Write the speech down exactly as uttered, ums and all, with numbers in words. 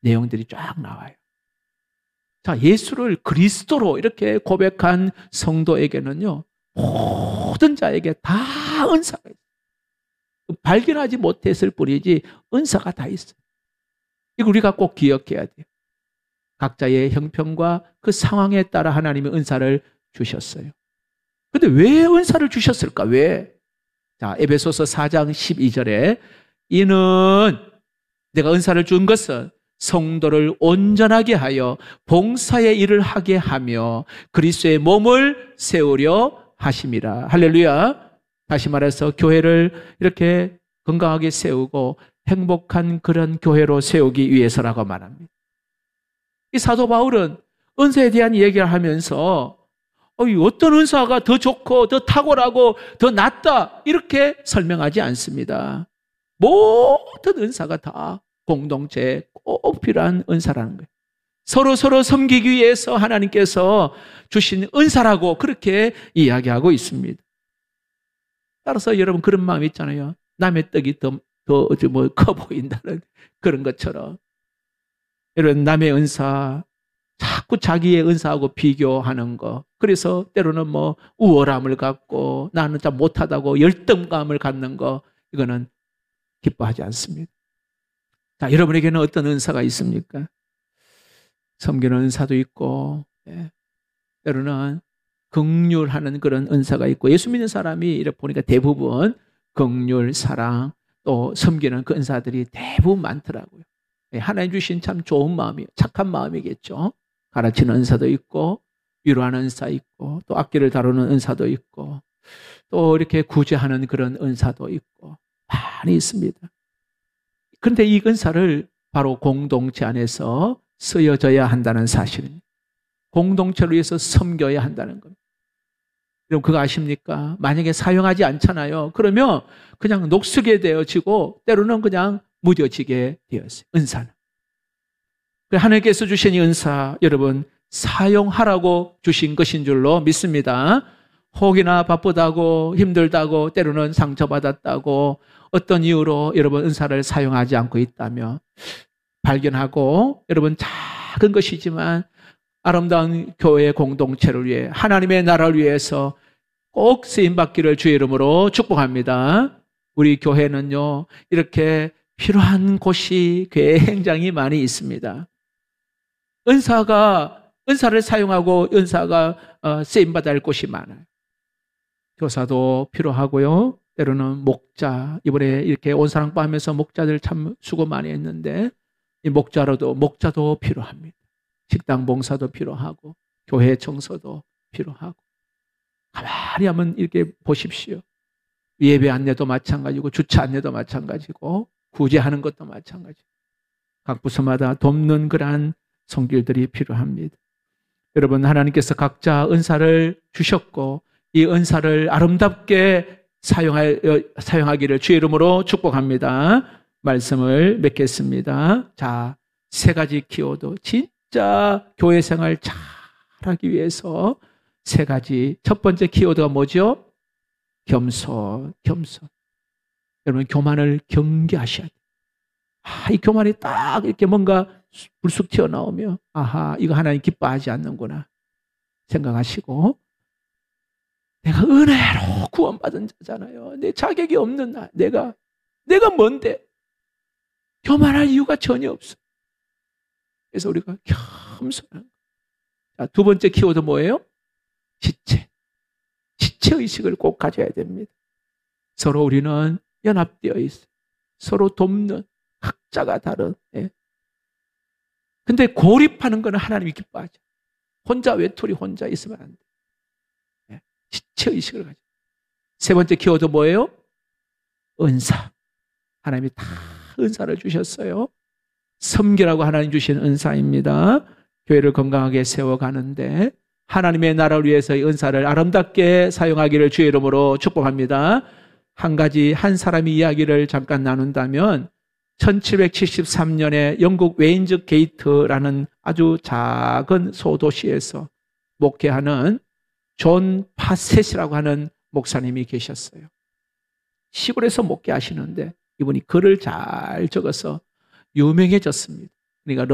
내용들이 쫙 나와요. 자, 예수를 그리스도로 이렇게 고백한 성도에게는요, 모든 자에게 다 은사가 있어요. 발견하지 못했을 뿐이지 은사가 다 있어요. 이거 우리가 꼭 기억해야 돼요. 각자의 형편과 그 상황에 따라 하나님의 은사를 주셨어요. 근데 왜 은사를 주셨을까? 왜? 자, 에베소서 사 장 십이 절에 이는 내가 은사를 준 것은 성도를 온전하게 하여 봉사의 일을 하게 하며 그리스도의 몸을 세우려 하심이라. 할렐루야. 다시 말해서 교회를 이렇게 건강하게 세우고 행복한 그런 교회로 세우기 위해서라고 말합니다. 이 사도 바울은 은사에 대한 얘기를 하면서 어떤 은사가 더 좋고 더 탁월하고 더 낫다 이렇게 설명하지 않습니다. 모든 은사가 다 공동체에 꼭 필요한 은사라는 거예요. 서로 서로 섬기기 위해서 하나님께서 주신 은사라고 그렇게 이야기하고 있습니다. 따라서 여러분 그런 마음이 있잖아요. 남의 떡이 더, 더, 뭐, 커 보인다는 그런 것처럼. 여러분, 남의 은사, 자꾸 자기의 은사하고 비교하는 거. 그래서 때로는 뭐 우월함을 갖고 나는 참 못하다고 열등감을 갖는 거. 이거는 기뻐하지 않습니다. 자, 여러분에게는 어떤 은사가 있습니까? 섬기는 은사도 있고, 예. 때로는 긍휼하는 그런 은사가 있고, 예수 믿는 사람이 이렇게 보니까 대부분 긍휼, 사랑, 또 섬기는 그 은사들이 대부분 많더라고요. 예. 하나님 주신 참 좋은 마음이, 착한 마음이겠죠. 가르치는 은사도 있고, 위로하는 은사 있고, 또 악기를 다루는 은사도 있고, 또 이렇게 구제하는 그런 은사도 있고, 많이 있습니다. 그런데 이 은사를 바로 공동체 안에서 쓰여져야 한다는 사실입니다. 공동체를 위해서 섬겨야 한다는 겁니다. 여러분 그거 아십니까? 만약에 사용하지 않잖아요. 그러면 그냥 녹슬게 되어지고 때로는 그냥 무뎌지게 되었어요. 은사는. 하나님께서 주신 이 은사 여러분 사용하라고 주신 것인 줄로 믿습니다. 혹이나 바쁘다고 힘들다고 때로는 상처받았다고 어떤 이유로 여러분 은사를 사용하지 않고 있다며 발견하고 여러분 작은 것이지만 아름다운 교회 공동체를 위해 하나님의 나라를 위해서 꼭 쓰임받기를 주의 이름으로 축복합니다. 우리 교회는요 이렇게 필요한 곳이 굉장히 많이 있습니다. 은사가 은사를 사용하고 은사가 쓰임받아야 할 곳이 많아요. 교사도 필요하고요. 때로는 목자, 이번에 이렇게 온사랑바 하면서 목자들 참 수고 많이 했는데 이 목자로도 목자도 필요합니다. 식당 봉사도 필요하고 교회 청소도 필요하고 가만히 한번 이렇게 보십시오. 예배 안내도 마찬가지고 주차 안내도 마찬가지고 구제하는 것도 마찬가지고 각 부서마다 돕는 그러한 손길들이 필요합니다. 여러분 하나님께서 각자 은사를 주셨고 이 은사를 아름답게 사용할, 사용하기를 주의 이름으로 축복합니다. 말씀을 맺겠습니다. 자, 세 가지 키워드 진짜 교회 생활 잘하기 위해서 세 가지. 첫 번째 키워드가 뭐죠? 겸손, 겸손. 여러분 교만을 경계하셔야 돼요. 아, 이 교만이 딱 이렇게 뭔가 불쑥 튀어나오며 아하 이거 하나님 기뻐하지 않는구나 생각하시고 내가 은혜로 구원받은 자잖아요. 내 자격이 없는 나 내가 내가 뭔데 교만할 이유가 전혀 없어. 그래서 우리가 겸손한 자, 두 번째 키워드 뭐예요? 지체. 지체의식을 꼭 가져야 됩니다. 서로 우리는 연합되어 있어요. 서로 돕는 각자가 다른 예. 근데 고립하는 거는 하나님이 기뻐하죠. 혼자 외톨이 혼자 있으면 안 돼. 예. 지체의식을 가져. 세 번째 키워드 뭐예요? 은사. 하나님이 다 은사를 주셨어요. 섬기라고 하나님 주신 은사입니다. 교회를 건강하게 세워가는데 하나님의 나라를 위해서 이 은사를 아름답게 사용하기를 주의 이름으로 축복합니다. 한 가지 한 사람의 이야기를 잠깐 나눈다면 천칠백칠십삼 년에 영국 웨인즈 게이트라는 아주 작은 소도시에서 목회하는 존 파셋이라고 하는 목사님이 계셨어요. 시골에서 목회하시는데 이분이 글을 잘 적어서 유명해졌습니다. 그러니까